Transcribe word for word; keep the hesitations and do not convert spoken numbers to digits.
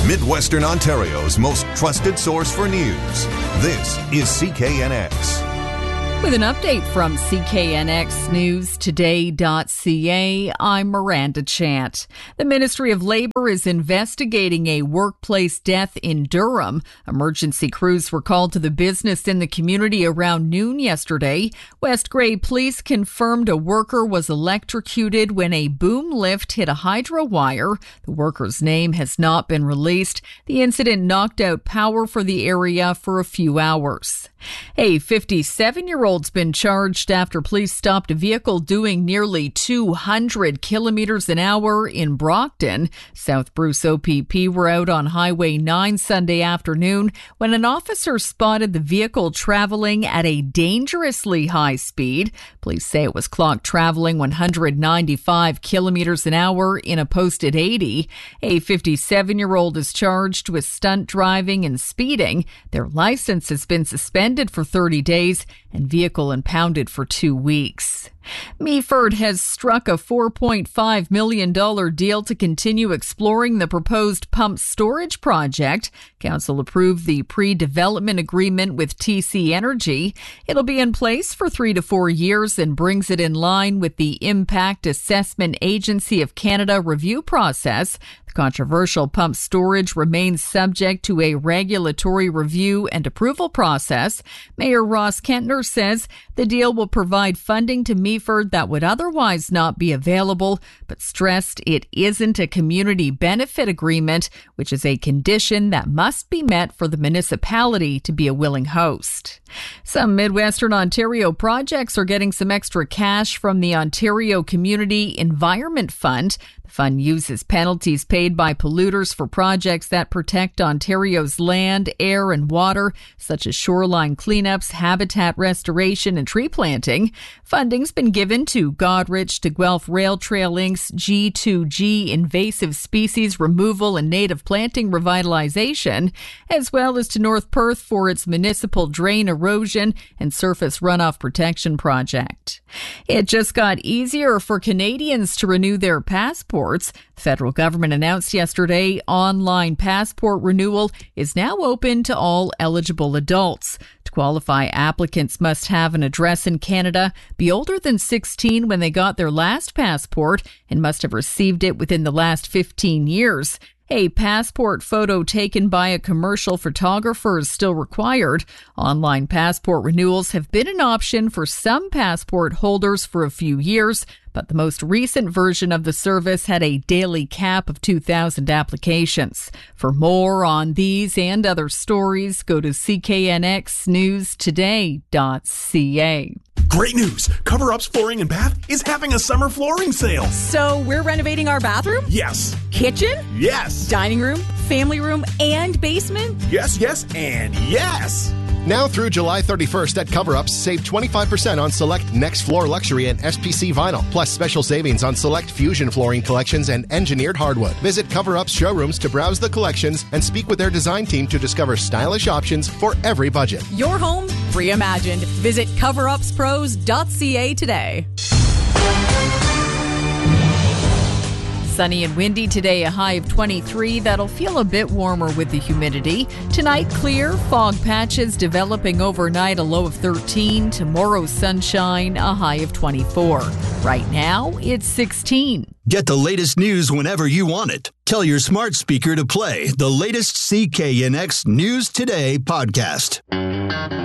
Midwestern Ontario's most trusted source for news. This is C K N X. With an update from C K N X News Today dot C A, I'm Miranda Chant. The Ministry of Labour is investigating a workplace death in Durham. Emergency crews were called to the business in the community around noon yesterday. West Grey Police confirmed a worker was electrocuted when a boom lift hit a hydro wire. The worker's name has not been released. The incident knocked out power for the area for a few hours. A fifty-seven-year-old's been charged after police stopped a vehicle doing nearly two hundred kilometers an hour in Brockton. South Bruce O P P were out on Highway nine Sunday afternoon when an officer spotted the vehicle traveling at a dangerously high speed. Police say it was clocked traveling one hundred ninety-five kilometers an hour in a posted eighty. A fifty-seven-year-old is charged with stunt driving and speeding. Their license has been suspended for thirty days and vehicle impounded for two weeks. Meaford has struck a four point five million dollars deal to continue exploring the proposed pump storage project. Council approved the pre-development agreement with T C Energy. It'll be in place for three to four years and brings it in line with the Impact Assessment Agency of Canada review process. The controversial pump storage remains subject to a regulatory review and approval process. Mayor Ross Kentner says the deal will provide funding to Meaford that would otherwise not be available, but stressed it isn't a community benefit agreement, which is a condition that must be met for the municipality to be a willing host. Some Midwestern Ontario projects are getting some extra cash from the Ontario Community Environment Fund. The fund uses penalties paid by polluters for projects that protect Ontario's land, air, and water, such as shoreline cleanups, habitat restoration, and tree planting. Funding's been given to Godrich to Guelph Rail Trail Incorporated's G two G invasive species removal and native planting revitalization, as well as to North Perth for its municipal drain erosion and surface runoff protection project. It just got easier for Canadians to renew their passports. The federal government announced yesterday online passport renewal is now open to all eligible adults. To qualify, applicants must have an address in Canada, be older than sixteen when they got their last passport, and must have received it within the last fifteen years. A passport photo taken by a commercial photographer is still required. Online passport renewals have been an option for some passport holders for a few years, but the most recent version of the service had a daily cap of two thousand applications. For more on these and other stories, go to C K N X News Today dot C A. Great news! Cover Up's Flooring and Bath is having a summer flooring sale. So we're renovating our bathroom? Yes. Kitchen? Yes. Dining room, family room, and basement? Yes, yes, and yes! Now through July thirty-first at Cover Ups, save twenty-five percent on select Next Floor Luxury and S P C Vinyl, plus special savings on select Fusion flooring collections and engineered hardwood. Visit Cover Up's showrooms to browse the collections and speak with their design team to discover stylish options for every budget. Your home reimagined. Visit cover ups pros dot C A today. Sunny and windy today, a high of twenty-three. That'll feel a bit warmer with the humidity. Tonight, clear, fog patches developing overnight, a low of thirteen. Tomorrow, sunshine, a high of twenty-four. Right now, it's sixteen. Get the latest news whenever you want it. Tell your smart speaker to play the latest C K N X News Today podcast.